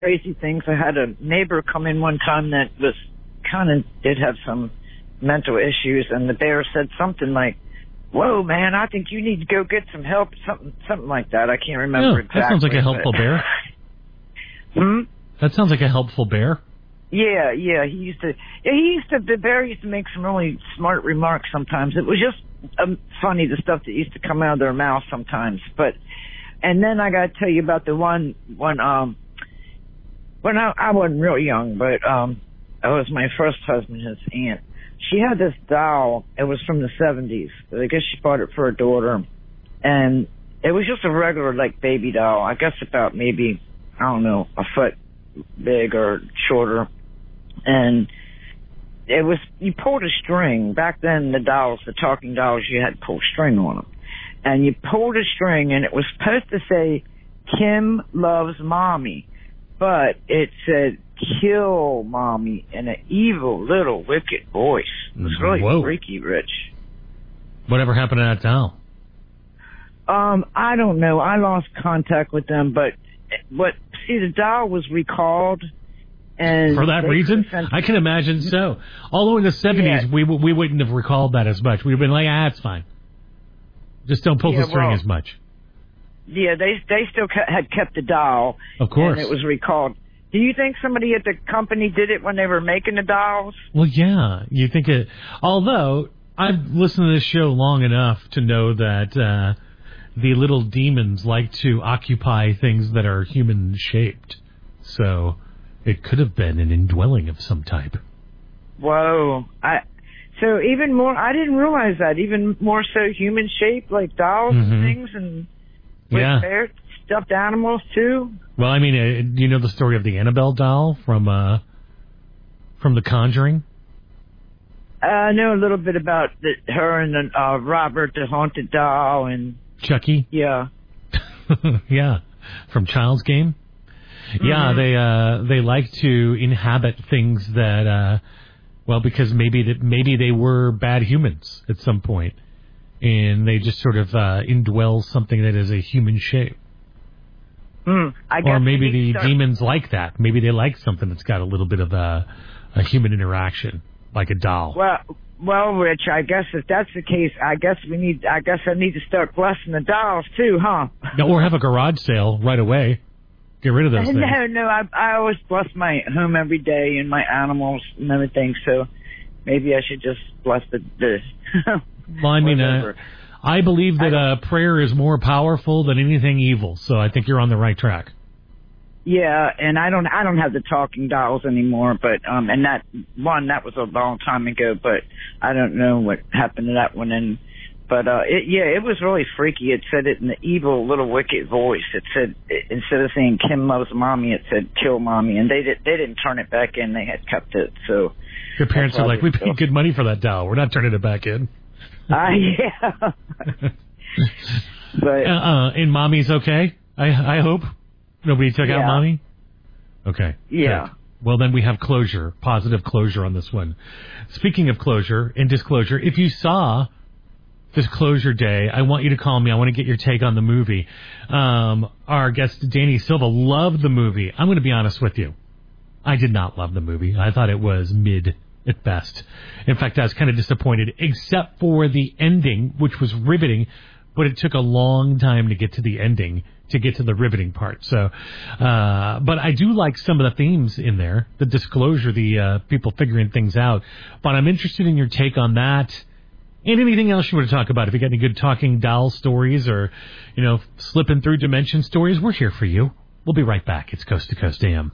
crazy things. I had a neighbor come in one time that was did have some mental issues, and the bear said something like, "Whoa, man, I think you need to go get some help," something like that. I can't remember exactly. That sounds like a helpful bear. That sounds like a helpful bear. Yeah, the bear used to make some really smart remarks sometimes. It was just funny, the stuff that used to come out of their mouth sometimes. And then I got to tell you about the one when I wasn't real young, but it was my first husband, his aunt. She had this doll. It was from the 70s. I guess she bought it for her daughter, and it was just a regular baby doll. I guess about maybe, I don't know, a foot big or shorter. And it was, you pulled a string. Back then, the talking dolls, you had to pull string on them. And you pulled a string, and it was supposed to say, "Kim loves mommy." But it said, "Kill mommy," in an evil, little, wicked voice. It was really freaky, Rich. Whatever happened to that doll? I don't know. I lost contact with them, but the doll was recalled. And for that reason? I can imagine so. Although in the 70s, we wouldn't have recalled that as much. We'd have been like, it's fine. Just don't pull the string as much. Yeah, they still had kept the doll. Of course. And it was recalled. Do you think somebody at the company did it when they were making the dolls? Well, yeah. You think it... Although, I've listened to this show long enough to know that the little demons like to occupy things that are human-shaped. So... it could have been an indwelling of some type. Whoa. So even more, I didn't realize that, even more so human-shaped, like dolls and things, and with bear stuffed animals, too? Well, I mean, do you know the story of the Annabelle doll from The Conjuring? I know a little bit about her and Robert, the haunted doll, and... Chucky? Yeah. Yeah, from Child's Game. Yeah, they like to inhabit things that, because maybe they were bad humans at some point, and they just sort of indwell something that is a human shape. Or maybe the demons like that. Maybe they like something that's got a little bit of a human interaction, like a doll. Well, Rich, I guess if that's the case, I guess I need to start blessing the dolls too, huh? Or have a garage sale right away. Get rid of those things. No, I always bless my home every day and my animals and everything, so maybe I should just bless the well, I mean, I believe that prayer is more powerful than anything evil, so I think you're on the right track. Yeah, and I don't have the talking dolls anymore, but and that was a long time ago, but I don't know what happened to that one. But it was really freaky. It said it in the evil, little, wicked voice. It said, instead of saying "Kim loves mommy," it said "Kill mommy," and they didn't turn it back in. They had kept it. So your parents are like, "We paid good money for that doll. We're not turning it back in." Yeah. But and mommy's okay. I hope nobody took out mommy. Okay. Yeah. Good. Well, then we have closure, positive closure on this one. Speaking of closure and disclosure, if you saw Disclosure Day, I want you to call me. I want to get your take on the movie. Our guest, Danny Silva, loved the movie. I'm going to be honest with you. I did not love the movie. I thought it was mid at best. In fact, I was kind of disappointed, except for the ending, which was riveting, but it took a long time to get to the ending, to get to the riveting part. So, but I do like some of the themes in there, the disclosure, the people figuring things out. But I'm interested in your take on that. And anything else you want to talk about? If you got any good talking doll stories or, slipping through dimension stories, we're here for you. We'll be right back. It's Coast to Coast AM.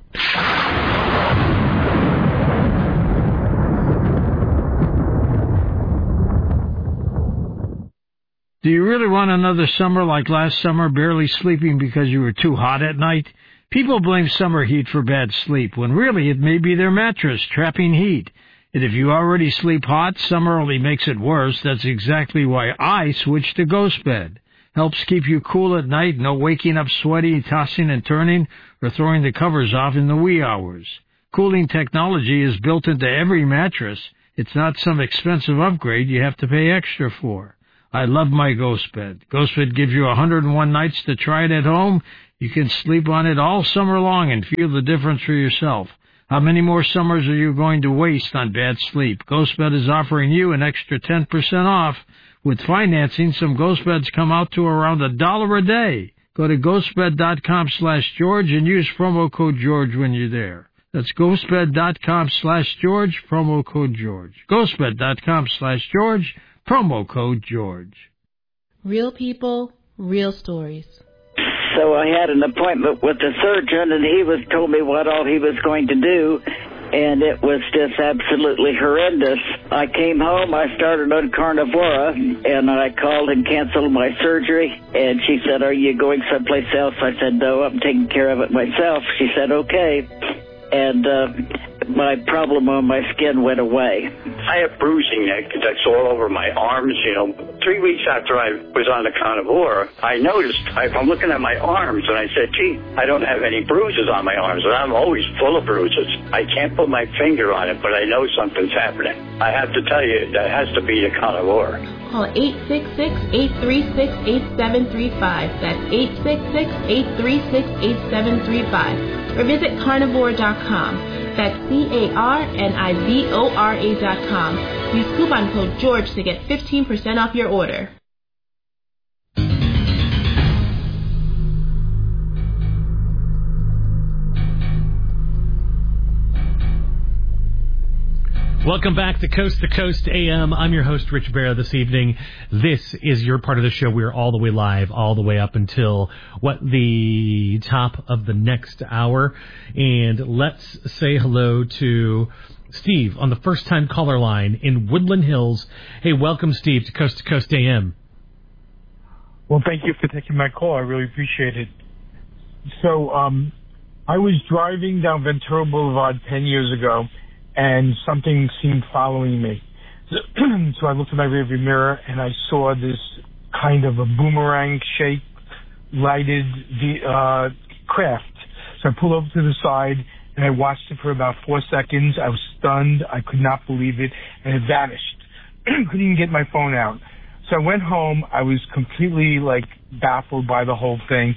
Do you really want another summer like last summer, barely sleeping because you were too hot at night? People blame summer heat for bad sleep, when really it may be their mattress trapping heat. And if you already sleep hot, summer only makes it worse. That's exactly why I switched to Ghost Bed. Helps keep you cool at night, no waking up sweaty, tossing and turning, or throwing the covers off in the wee hours. Cooling technology is built into every mattress. It's not some expensive upgrade you have to pay extra for. I love my Ghost Bed. Ghost Bed gives you 101 nights to try it at home, You can sleep on it all summer long and feel the difference for yourself. How many more summers are you going to waste on bad sleep? GhostBed is offering you an extra 10% off. With financing, some GhostBeds come out to around $1 a day. Go to ghostbed.com/George and use promo code George when you're there. That's ghostbed.com/George, promo code George. Ghostbed.com/George, promo code George. Real people, real stories. So I had an appointment with the surgeon, and he told me what all he was going to do, and it was just absolutely horrendous. I came home, I started on Carnivora, and I called and canceled my surgery, and she said, "Are you going someplace else?" I said, "No, I'm taking care of it myself." She said, "Okay." And my problem on my skin went away. I have bruising that's all over my arms. 3 weeks after I was on the Carnivora, I noticed, I'm looking at my arms, and I said, gee, I don't have any bruises on my arms, and I'm always full of bruises. I can't put my finger on it, but I know something's happening. I have to tell you, that has to be the Carnivora. Call 866-836-8735. That's 866-836-8735. Or visit carnivora.com. That's carnivora.com. Use coupon code George to get 15% off your order. Welcome back to Coast AM. I'm your host, Rich Barra, this evening. This is your part of the show. We're all the way live, all the way up until, the top of the next hour. And let's say hello to Steve on the first-time caller line in Woodland Hills. Hey, welcome, Steve, to Coast AM. Well, thank you for taking my call. I really appreciate it. So, I was driving down Ventura Boulevard 10 years ago, and something seemed following me. So I looked at my rearview mirror, and I saw this kind of a boomerang-shaped lighted craft. So I pulled over to the side, and I watched it for about 4 seconds. I was stunned. I could not believe it, and it vanished. Couldn't even get my phone out. So I went home. I was completely, baffled by the whole thing.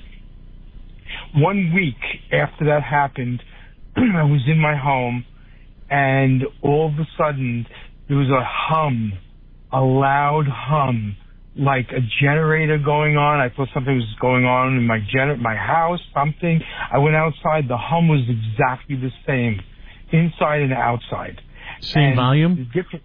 1 week after that happened, I was in my home, and all of a sudden, there was a hum, a loud hum, like a generator going on. I thought something was going on in my house, something. I went outside. The hum was exactly the same, inside and outside. Same volume?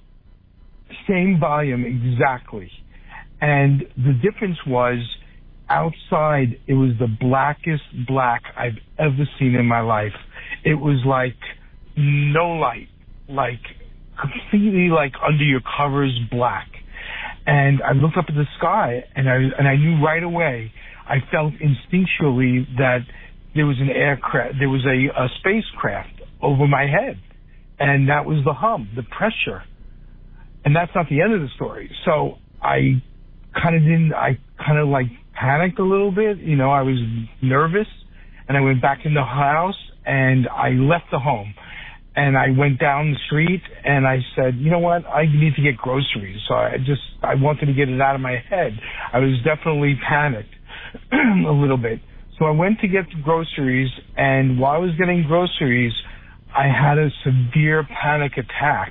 Same volume, exactly. And the difference was, outside, it was the blackest black I've ever seen in my life. It was like no light, completely under your covers black. And I looked up at the sky, and I knew right away, I felt instinctually that there was an aircraft, there was a spacecraft over my head. And that was the hum, the pressure. And that's not the end of the story. So I kind of panicked a little bit. I was nervous, and I went back in the house, and I left the home. And I went down the street, and I said, you know what, I need to get groceries. So I wanted to get it out of my head. I was definitely panicked a little bit. So I went to get the groceries, and while I was getting groceries, I had a severe panic attack.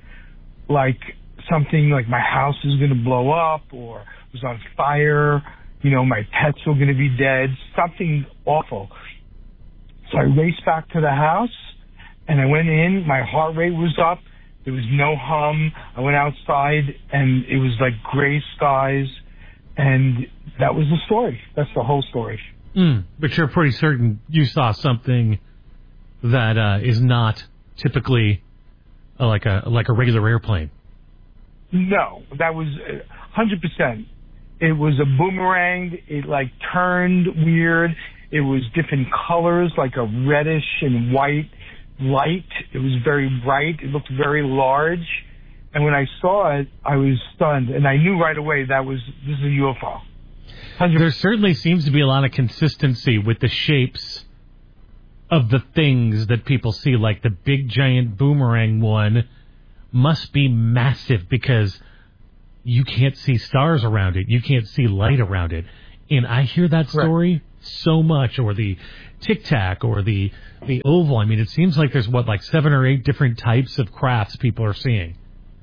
Something like my house is going to blow up, or was on fire, my pets were going to be dead, something awful. So I raced back to the house, and I went in, my heart rate was up, there was no hum. I went outside, and it was gray skies, and that was the story. That's the whole story. But you're pretty certain you saw something that is not typically like a regular airplane. No, that was 100%. It was a boomerang. It turned weird. It was different colors, like a reddish and white light. It was very bright. It looked very large. And when I saw it, I was stunned. And I knew right away this is a UFO. 100%. There certainly seems to be a lot of consistency with the shapes of the things that people see. Like the big giant boomerang one must be massive because you can't see stars around it. You can't see light around it. And I hear that story so much, or the Tic Tac, or the oval. I mean, it seems like there's like 7 or 8 different types of crafts people are seeing.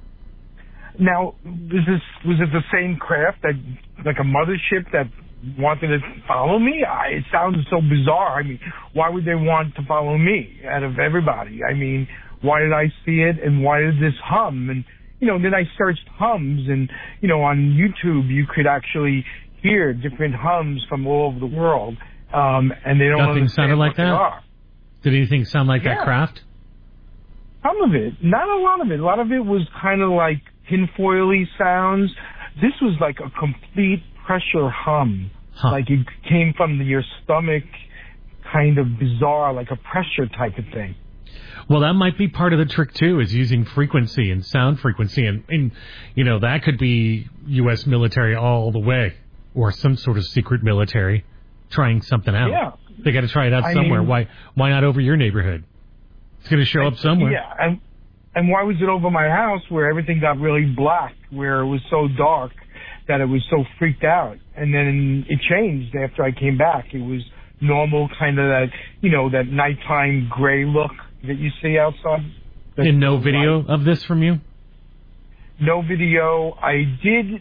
Now, was it the same craft that, like a mothership that wanted to follow me? It sounds so bizarre. I mean, why would they want to follow me out of everybody? I mean, why did I see it, and why did this hum? And, then I searched hums, and, on YouTube you could actually hear different hums from all over the world, and they don't Nothing sounded like that? Did anything sound like that craft? Some of it. Not a lot of it. A lot of it was kind of like tinfoily sounds. This was like a complete pressure hum. Like it came from your stomach, kind of bizarre, like a pressure type of thing. Well, that might be part of the trick, too, is using frequency and sound frequency. And that could be U.S. military all the way, or some sort of secret military trying something out. Yeah. They got to try it out somewhere. Why not over your neighborhood? It's going to show up somewhere. Yeah, and why was it over my house where everything got really black, where it was so dark that it was so freaked out? And then it changed after I came back. It was normal, kind of that, that nighttime gray look that you see outside. And no video of this from you? No video. I did.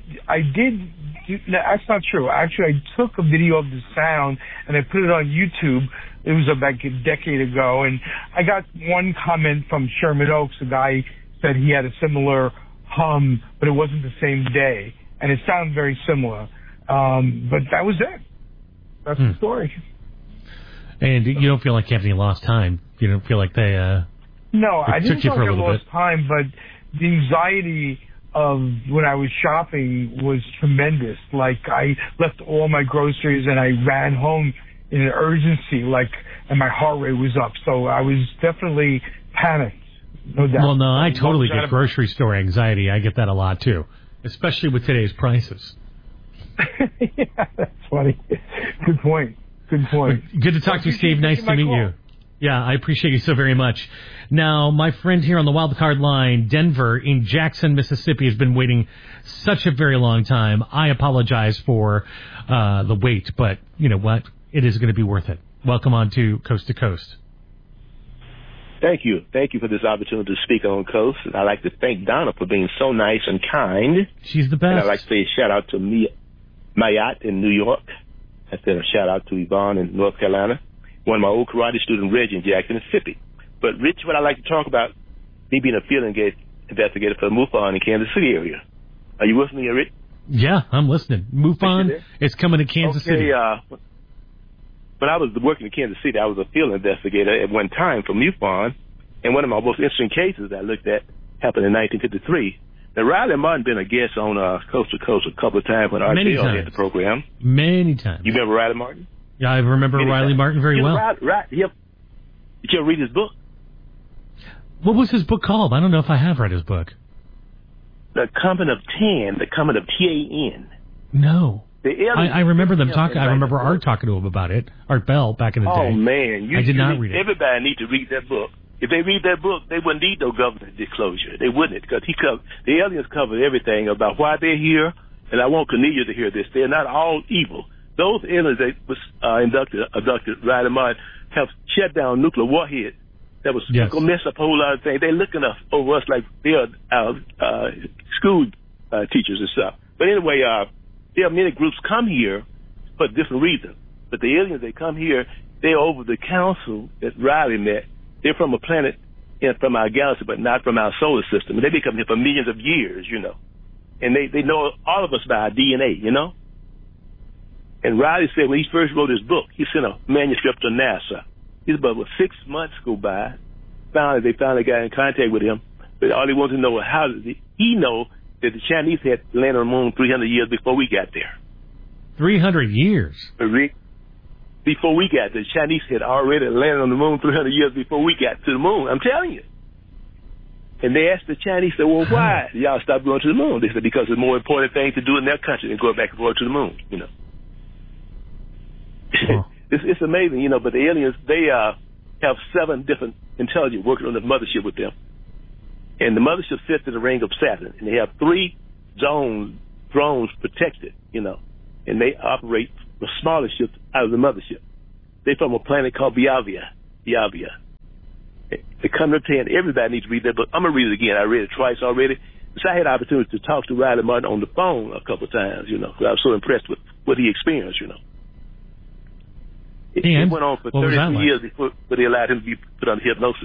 No, that's not true. Actually, I took a video of the sound and I put it on YouTube. It was about a decade ago, and I got one comment from Sherman Oaks. A guy said he had a similar hum, but it wasn't the same day, and it sounded very similar. But that was it. That's the story. And you don't feel like you have any lost time? You don't feel like they No, I didn't feel like I lost bit. time, but the anxiety of when I was shopping was tremendous. Like, I left all my groceries and I ran home in an urgency, and my heart rate was up. So I was definitely panicked, no doubt. Well, no, I totally get grocery store anxiety. I get that a lot, too, especially with today's prices. Yeah, that's funny. Good point. Good point. Good to talk to you, Steve. Nice to meet you. Yeah, I appreciate you so very much. Now, my friend here on the wild card line, Denver in Jackson, Mississippi, has been waiting such a very long time. I apologize for the wait, but you know what? It is going to be worth it. Welcome on to Coast. Thank you. Thank you for this opportunity to speak on Coast. And I'd like to thank Donna for being so nice and kind. She's the best. And I'd like to say a shout-out to Mayat in New York. I said a shout-out to Yvonne in North Carolina. One of my old karate students, Reggie, in Jackson, Mississippi. But, Rich, what I'd like to talk about, me being a field investigator for the MUFON in Kansas City area. Are you with me, Rich? Yeah, I'm listening. MUFON is coming to Kansas City. When I was working in Kansas City, I was a field investigator at one time for MUFON, and one of my most interesting cases I looked at happened in 1953. Now, Riley Martin been a guest on Coast to Coast a couple of times when RTL had the program. Many times. You remember Riley Martin? Yeah, I remember Riley Martin very well. Did you ever read his book? What was his book called? I don't know if I have read his book. The Coming of Tan, The Coming of TAN. No. I remember them talking. I remember Art talking to him about it. Art Bell back in the day. Oh, man. I did not read it. Everybody needs to read that book. If they read that book, they wouldn't need no government disclosure. They wouldn't, because the aliens covered everything about why they're here, and I want Cornelia to hear this. They're not all evil. Those aliens that was abducted Riley Martin have shut down nuclear warheads that was going to mess up a whole lot of things. They're looking over us like they're our school teachers and stuff. But anyway, there are many groups come here for different reasons. But the aliens, they come here, they're over the council that Riley met. They're from a planet from our galaxy, but not from our solar system. And they been coming here for millions of years, you know. And they know all of us by our DNA, you know. And Riley said when he first wrote his book, he sent a manuscript to NASA. He's about 6 months go by. They finally got in contact with him. But all he wanted to know was how did he know that the Chinese had landed on the moon 300 years before we got there. 300 years? Before we got there. The Chinese had already landed on the moon 300 years before we got to the moon. I'm telling you. And they asked the Chinese, said, well, why y'all stop going to the moon? They said, because it's a more important thing to do in their country than going back and forth to the moon, you know. Huh. It's amazing, you know, but the aliens, they have 7 different intelligence working on the mothership with them. And the mothership sits in the ring of Saturn, and they have 3 drones protected, you know, and they operate the smaller ship out of the mothership. They're from a planet called Biavia. They come up and everybody needs to read that book. I'm going to read it again. I read it twice already. So I had the opportunity to talk to Riley Martin on the phone a couple of times, because I was so impressed with what he experienced, It went on for 33 years before they allowed him to be put under hypnosis,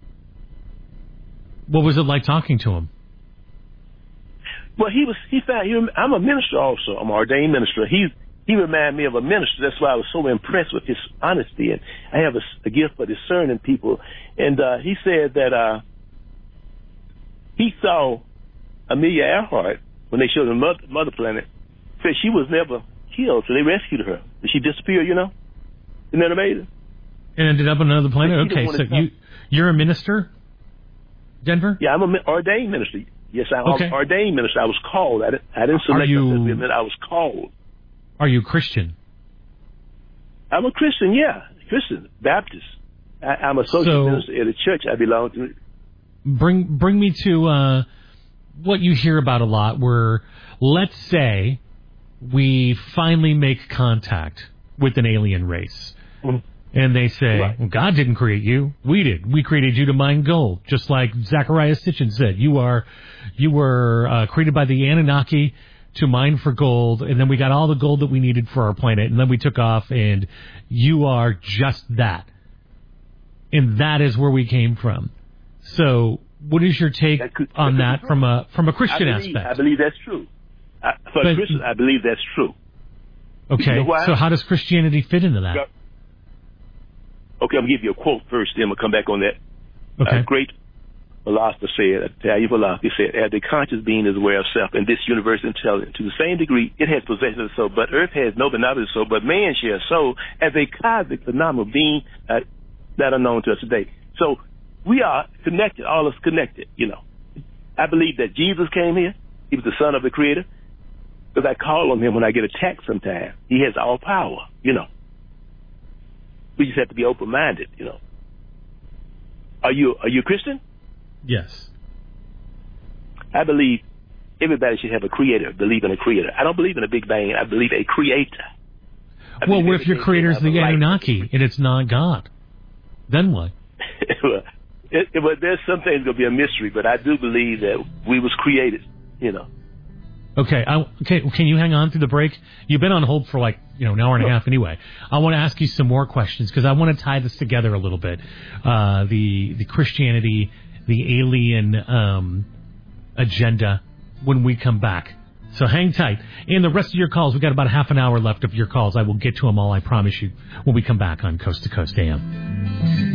What was it like talking to him? Well, I'm a minister also. I'm an ordained minister. He reminded me of a minister. That's why I was so impressed with his honesty. And I have a gift for discerning people. And he said that he saw Amelia Earhart when they showed him Mother Planet. Said she was never killed, so they rescued her. Did she disappear, Isn't that amazing? And ended up on another planet? Okay, so you're a minister, Denver? Yeah, I'm an ordained minister. Yes, I'm an ordained minister. I was called. I didn't select myself. I was called. Are you Christian? I'm a Christian, yeah. Christian, Baptist. I'm a social minister at a church I belong to. Bring me to what you hear about a lot where, let's say, we finally make contact with an alien race. Mm-hmm. And they say, well, God didn't create you. We did. We created you to mine gold. Just like Zachariah Sitchin said, you were created by the Anunnaki to mine for gold, and then we got all the gold that we needed for our planet, and then we took off, and you are just that. And that is where we came from. So what is your take on that from a Christian aspect? I believe that's true. For a Christian, I believe that's true. Okay, so how does Christianity fit into that? Okay, I'm going to give you a quote first, then we'll come back on that. Okay. A great philosopher said, Italian philosopher said, as the conscious being is aware of self and this universe intelligent, to the same degree it has possession of the soul, but earth has no knowledge of the soul, but man shares soul as a cosmic phenomenal being that are known to us today. So we are connected, all of us connected, I believe that Jesus came here. He was the son of the Creator. Because I call on him when I get attacked sometimes. He has all power, We just have to be open-minded, Are you a Christian? Yes. I believe everybody should have a creator, believe in a creator. I don't believe in a Big Bang. I believe a creator. Well, what if your creator is the Anunnaki and it's not God? Then what? Well, there's some things going to be a mystery, but I do believe that we was created, Okay, can you hang on through the break? You've been on hold for an hour and a half anyway. I want to ask you some more questions because I want to tie this together a little bit. The Christianity, the alien agenda when we come back. So hang tight. And the rest of your calls, we've got about half an hour left of your calls. I will get to them all, I promise you, when we come back on Coast to Coast AM.